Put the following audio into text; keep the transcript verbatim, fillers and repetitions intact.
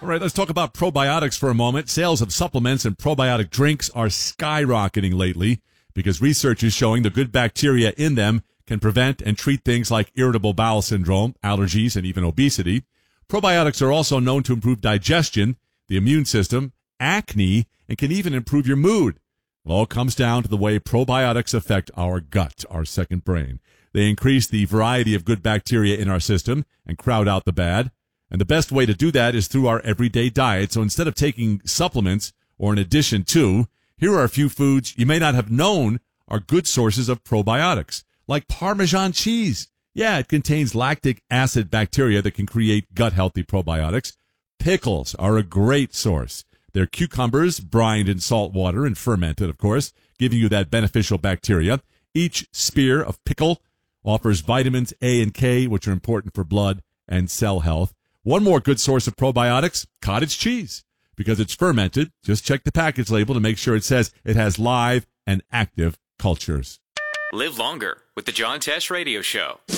All right, let's talk about probiotics for a moment. Sales of supplements and probiotic drinks are skyrocketing lately because research is showing the good bacteria in them can prevent and treat things like irritable bowel syndrome, allergies, and even obesity. Probiotics are also known to improve digestion, the immune system, acne, and can even improve your mood. It all comes down to the way probiotics affect our gut, our second brain. They increase the variety of good bacteria in our system and crowd out the bad. And the best way to do that is through our everyday diet. So instead of taking supplements or in addition to, here are a few foods you may not have known are good sources of probiotics, like Parmesan cheese. Yeah, it contains lactic acid bacteria that can create gut-healthy probiotics. Pickles are a great source. They're cucumbers brined in salt water and fermented, of course, giving you that beneficial bacteria. Each spear of pickle offers vitamins A and K, which are important for blood and cell health. One more good source of probiotics, cottage cheese. Because it's fermented, just check the package label to make sure it says it has live and active cultures. Live longer with the John Tesh Radio Show.